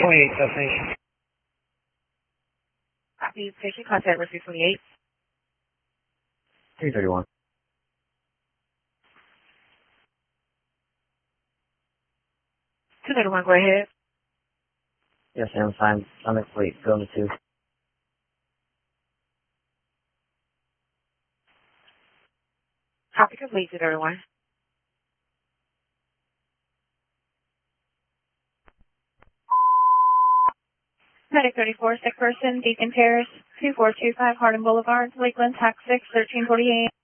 28 destination. Copy. Station contact with 328. 331. 231, go ahead. Yes, I'm fine. Summit fleet, go to 2. Copy complete, 231. Medic 34, sick person, Deacon Terrace, 2425 Hardin Boulevard, Lakeland, Tax 6, 1348.